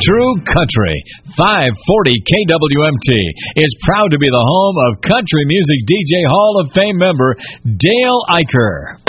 True Country 540 KWMT is proud to be the home of country music DJ Hall of Fame member Dale Eicher.